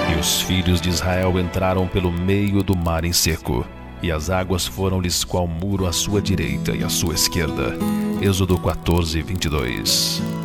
E os filhos de Israel entraram pelo meio do mar em seco, e as águas foram-lhes qual muro à sua direita e à sua esquerda. Êxodo 14, 22.